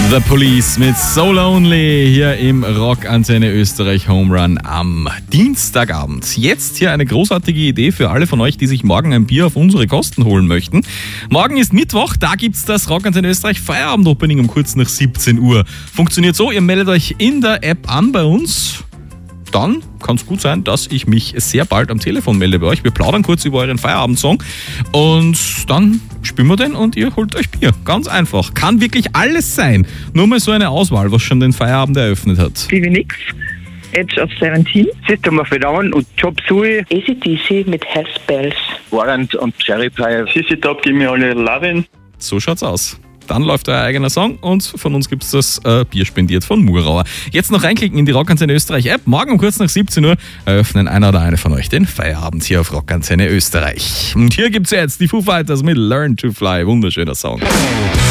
The Police mit So Lonely hier im Rockantenne Österreich Home Run am Dienstagabend. Jetzt hier eine großartige Idee für alle von euch, die sich morgen ein Bier auf unsere Kosten holen möchten. Morgen ist Mittwoch, da gibt's das Rockantenne Österreich Feierabend-Opening um kurz nach 17 Uhr. Funktioniert so, ihr meldet euch in der App an bei uns. Dann kann es gut sein, dass ich mich sehr bald am Telefon melde bei euch. Wir plaudern kurz über euren Feierabendsong und dann spielen wir den und ihr holt euch Bier. Ganz einfach. Kann wirklich alles sein. Nur mal so eine Auswahl, was schon den Feierabend eröffnet hat. Stevie Nicks, Edge of 17, System of a Down und Chop Suey, AC/DC mit Hells Bells, Warrant und Cherry Pie. CC Top, Give Me All Your Lovin'. So schaut's aus. Dann läuft euer eigener Song und von uns gibt's das Bier spendiert von Murauer. Jetzt noch reinklicken in die Rockantenne Österreich App. Morgen um kurz nach 17 Uhr eröffnen einer oder eine von euch den Feierabend hier auf Rockantenne Österreich. Und hier gibt's jetzt die Foo Fighters mit Learn to Fly. Wunderschöner Song.